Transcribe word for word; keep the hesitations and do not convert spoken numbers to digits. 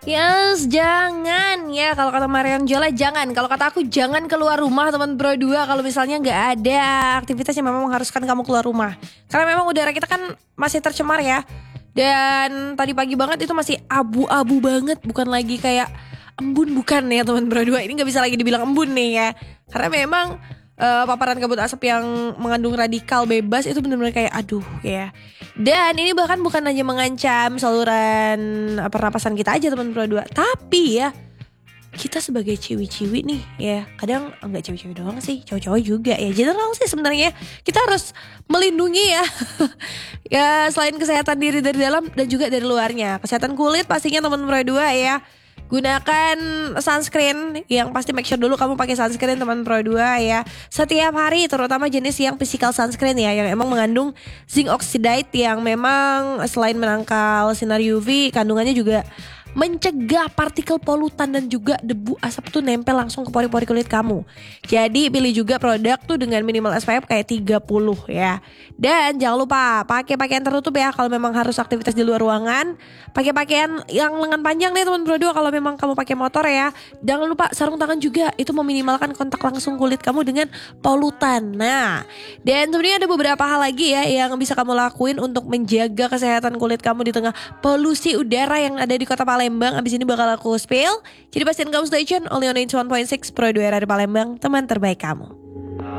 Yes, jangan ya. Kalau kata Marion Jola jangan. Kalau kata aku jangan keluar rumah teman Pro dua kalau misalnya nggak ada aktivitas yang memang mengharuskan kamu keluar rumah. Karena memang udara kita kan masih tercemar ya. Dan tadi pagi banget itu masih abu-abu banget, bukan lagi kayak embun, bukan ya teman Pro dua. Ini nggak bisa lagi dibilang embun nih ya. Karena memang uh, paparan kabut asap yang mengandung radikal bebas itu benar-benar kayak aduh ya. Dan ini bahkan bukan hanya mengancam saluran pernapasan kita aja teman Pro dua, tapi ya kita sebagai ciwi-ciwi nih ya, kadang enggak ciwi-ciwi doang sih, cowok-cowok juga ya. General sih sebenarnya kita harus melindungi ya. Ya selain kesehatan diri dari dalam dan juga dari luarnya. Kesehatan kulit pastinya teman Pro dua ya. Gunakan sunscreen yang pasti make sure dulu kamu pakai sunscreen teman Pro dua ya. Setiap hari terutama jenis yang physical sunscreen ya, yang emang mengandung zinc oxide yang memang selain menangkal sinar U V, kandungannya juga mencegah partikel polutan dan juga debu asap tuh nempel langsung ke pori-pori kulit kamu. Jadi pilih juga produk tuh dengan minimal S P F kayak tiga puluh ya. Dan jangan lupa pakai pakaian tertutup ya kalau memang harus aktivitas di luar ruangan. Pakai pakaian yang lengan panjang nih teman Pro dua kalau memang kamu pakai motor ya. Jangan lupa sarung tangan juga, itu meminimalkan kontak langsung kulit kamu dengan polutan. Nah, dan sebenarnya ada beberapa hal lagi ya yang bisa kamu lakuin untuk menjaga kesehatan kulit kamu di tengah polusi udara yang ada di Kota Palembang. Abis ini bakal aku spill. Jadi pastiin kamu stay tune only on ninety one point six Pro dua R di Palembang, teman terbaik kamu.